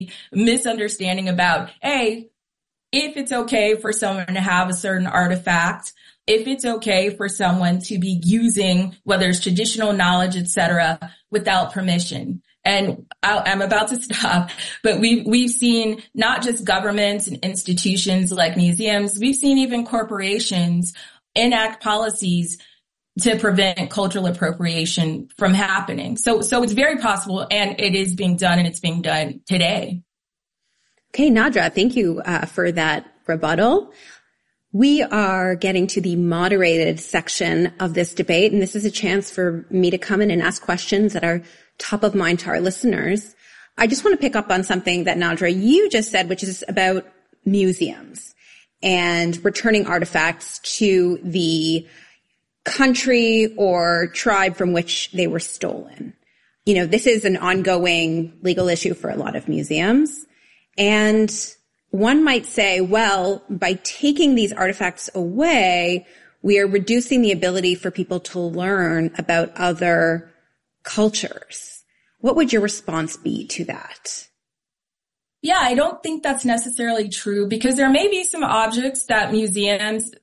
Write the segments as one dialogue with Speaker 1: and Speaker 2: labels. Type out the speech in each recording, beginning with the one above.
Speaker 1: misunderstanding about, if it's okay for someone to have a certain artifact, if it's okay for someone to be using, whether it's traditional knowledge, etc., without permission. And I'm about to stop, but we've seen not just governments and institutions like museums, we've seen even corporations enact policies to prevent cultural appropriation from happening. So it's very possible, and it is being done, and it's being done today.
Speaker 2: Okay, Nadra, thank you for that rebuttal. We are getting to the moderated section of this debate, and this is a chance for me to come in and ask questions that are top of mind to our listeners. I just want to pick up on something that, Nadra, you just said, which is about museums and returning artifacts to the country or tribe from which they were stolen. You know, this is an ongoing legal issue for a lot of museums. And one might say, well, by taking these artifacts away, we are reducing the ability for people to learn about other cultures. What would your response be to that?
Speaker 1: Yeah, I don't think that's necessarily true, because there may be some objects that museums,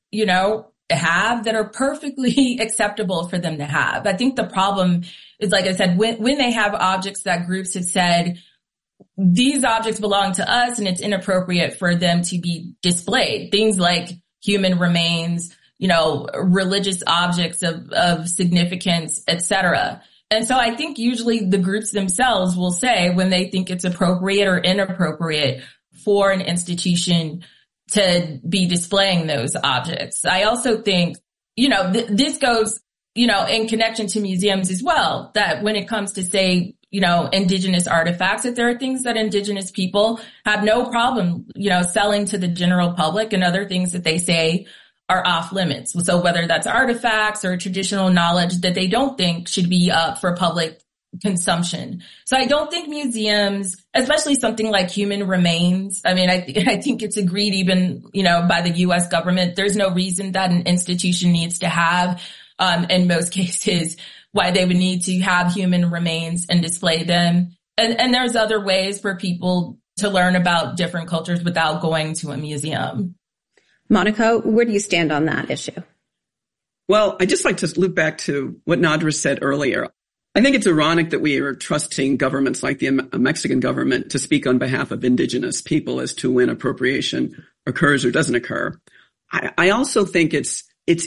Speaker 1: have that are perfectly acceptable for them to have. I think the problem is, like I said, when they have objects that groups have said, these objects belong to us and it's inappropriate for them to be displayed. Things like human remains, religious objects of significance, etc. And so I think usually the groups themselves will say when they think it's appropriate or inappropriate for an institution to be displaying those objects. I also think, this goes, in connection to museums as well, that when it comes to, say, indigenous artifacts, that there are things that indigenous people have no problem, selling to the general public, and other things that they say are off limits. So whether that's artifacts or traditional knowledge that they don't think should be up for public consumption. So I don't think museums, especially something like human remains, I think it's agreed even, by the U.S. government, there's no reason that an institution needs to have, in most cases, why they would need to have human remains and display them. And there's other ways for people to learn about different cultures without going to a museum.
Speaker 2: Monica, where do you stand on that issue?
Speaker 3: Well, I'd just like to loop back to what Nadra said earlier. I think it's ironic that we are trusting governments like the Mexican government to speak on behalf of indigenous people as to when appropriation occurs or doesn't occur. I also think it's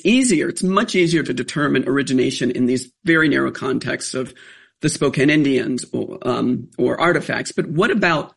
Speaker 3: much easier to determine origination in these very narrow contexts of the Spokane Indians or artifacts. But what about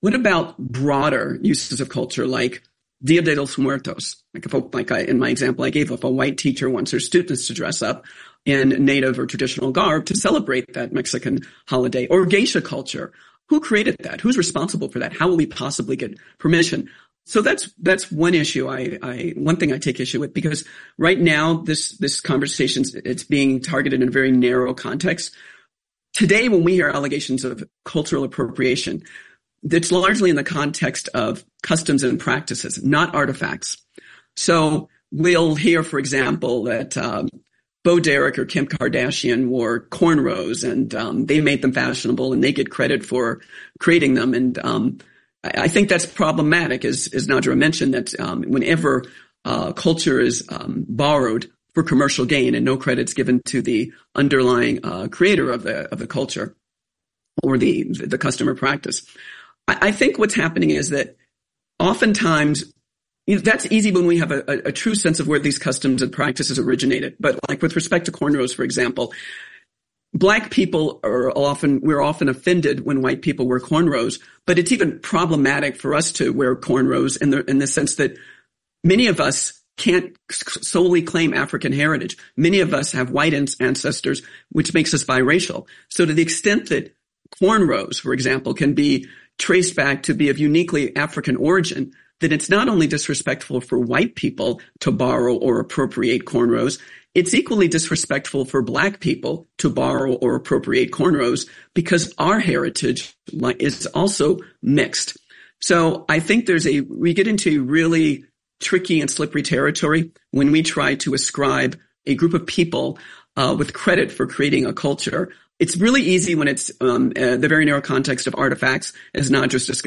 Speaker 3: broader uses of culture like Dia de los Muertos? In my example I gave, if a white teacher wants her students to dress up in native or traditional garb to celebrate that Mexican holiday, or geisha culture. Who created that? Who's responsible for that? How will we possibly get permission? So that's one issue one thing I take issue with, because right now this conversation, it's being targeted in a very narrow context. Today, when we hear allegations of cultural appropriation, it's largely in the context of customs and practices, not artifacts. So we'll hear, for example, that Bo Derek or Kim Kardashian wore cornrows, and they made them fashionable, and they get credit for creating them. And I think that's problematic, as Nadra mentioned, that whenever culture is borrowed for commercial gain and no credit's given to the underlying creator of the culture or the customer practice. I think what's happening is that oftentimes that's easy when we have a true sense of where these customs and practices originated. But like with respect to cornrows, for example, Black people we're often offended when white people wear cornrows, but it's even problematic for us to wear cornrows in the sense that many of us can't solely claim African heritage. Many of us have white ancestors, which makes us biracial. So to the extent that cornrows, for example, can be traced back to be of uniquely African origin, that it's not only disrespectful for white people to borrow or appropriate cornrows, it's equally disrespectful for Black people to borrow or appropriate cornrows, because our heritage is also mixed. So I think we get into really tricky and slippery territory when we try to ascribe a group of people with credit for creating a culture It's really easy when it's the very narrow context of artifacts, as Nadra's discussed.